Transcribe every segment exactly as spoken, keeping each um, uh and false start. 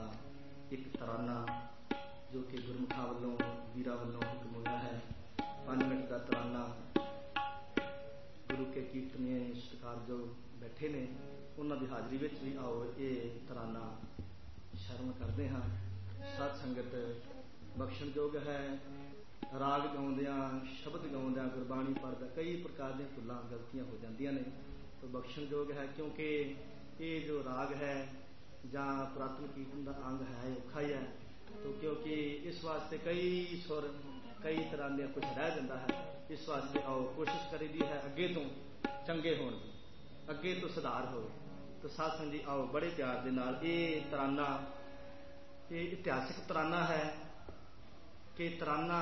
एक तराना जो कि गुरमुखा वालों वीरा वालों हुक्म होया है। पाँच मिनट का तराना गुरु के कीर्तनीय सत्कार जो बैठे ने उन्हों की हाजरी में भी आओ ये तराना शर्म करते हाँ। साध संगत बख्शणयोग है। राग गाउंदियां शब्द गाउंदियां गुरबाणी पढ़दा कई प्रकार दी भुलां गलतियां हो जांदियां ने तो बख्शणयोग है, क्योंकि ये जो राग है जां पुरातन कीर्तन का अंग है औखा ही है। तो क्योंकि इस वास्ते कई सुर कई तरह के कुछ रह जाता है, इस वास्ते आओ कोशिश करी दी है अगे तो चंगे होने की, अगे तो सुधार हो। तो साध संगत जी आओ बड़े प्यार दे नाल ये तराना ये इतिहासिक तराना है कि तराना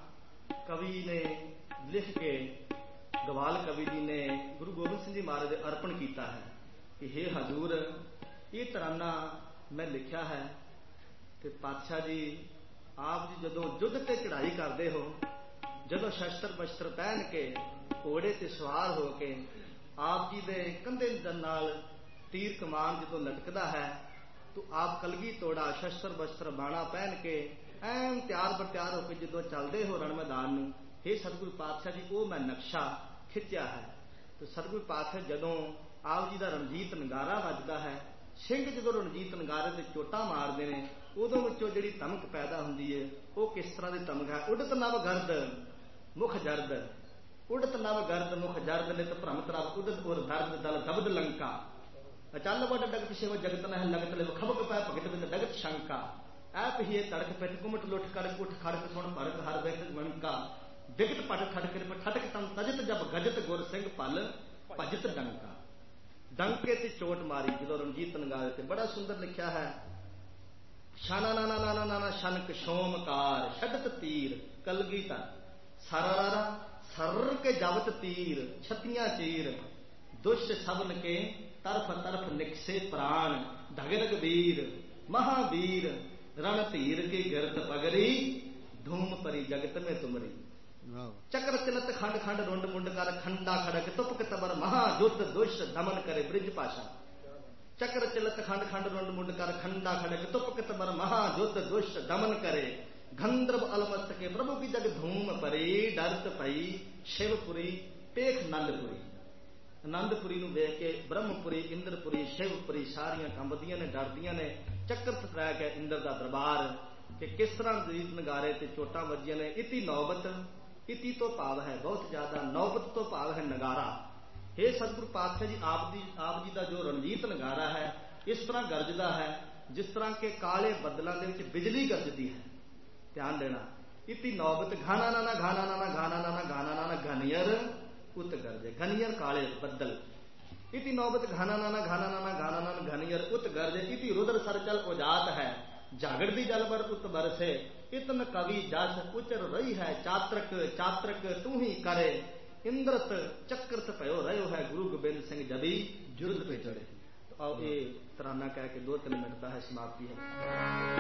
कवि ने लिख के गवाल कवि जी ने गुरु गोबिंद सिंह जी महाराज ने अर्पण किया है कि हे हजूर ये तराना मैं लिखा है कि पातशाह जी आप जी जदों युद्ध ते चढ़ाई करते हो, जदों शस्त्र बस्त्र पहन के घोड़े ते सवार हो के आप जी दे कंधे नाल तीर कमान जदों लटकदा है तो आप कलगी तोड़ा शस्त्र बस्त्र बाणा पहन के एन तैयार बरत्यार होकर जो चलते हो रण मैदान में, हे सतगुरु पातशाह जी वो मैं नक्शा खिंचा है। तो सतगुरु पातशाह जदों आप जी का रणजीत नगारा वजदा है, सिंह जो रणजीत नगारे से चोटा मारते हैं उदों विचों जिहड़ी तमक पैदा होंदी है वो किस तरह की तमक है। उडत नव गर्द मुख जर्द, उडत नव गर्द मुख जर्द नित भ्रमत रब उदत उर दर्द दल दबद लंका अचल वड डगत शिव जगत नह लगत लिव खबक पै भगत बिंद डगत शंका ऐप ही तड़क पिट कुमट लुठ कड़क उठ खड़क सुन भरत हर बैठ वणका बिगत पट खड़क ठटक तन तजत जब गजत गुर सिंह पल भजत डंका। डंके ते चोट मारी जो रणजीत नगारे ते बड़ा सुंदर लिखा है। शाना नाना नाना नाना शनक शोमकार छडत तीर कलगी तर सरारा सर के जबत तीर छतियां चीर दुष्ट सबन के तरफ तरफ निकसे प्राण ढगरग वीर महावीर रण धीर की गिरत पगरी धूम परी जगत में तुमरी चक्र तिलत खंड खंड रुंड मुंड कर खंडा खड़क तुपक तबर महायुद्ध दुष्ट दमन करे ब्रिज पाशा चक्र तिलत खंड खंड रुंड मुंड कर खंडा खड़क तुपक तबर महायुद्ध दुष्ट दमन करे गंधर्व अलमस्त के प्रभु की जग धूम परी डरत पई शिवपुरी पेख नंदपुरी। आनंदपुरी नूं वेख के ब्रह्मपुरी इंद्रपुरी शिवपुरी सारियां कंबदियां ने डरदियां ने चक्कर लै के इंद्र का दरबार कि किस तरह गीत नगारे ते चोटां वजियां ने। इति नौबत इति तो भाव है बहुत ज्यादा, नौबत तो भाव है नगारा। हे सतगुरु पातशाह जी आप जी आप जी का जो रणजीत नगारा है इस तरह गरजदा है जिस तरह के काले बदलों के विच बिजली गरजदी है। ध्यान देना। इति नौबत घाना नाना घाना नाना घाना नाना घाना नाना घनियर उत गरजे घनियर काले बदल। इति नौबत घाना नाना घाना नाना घाना नाना घनियर उत गरजे। इति रुद्र सरचल उजात है जागड़ दी जल बर उत बरसे इतन कवि जस उचर रही है चात्रक चात्रक तू ही करे इंद्रत चक्रत भयो रहो है गुरु गोबिंद सिंह जबी जुर्द पे चढ़े। तो आओ ये तराना कह के दो तीन मिनट का है समाप्ति है।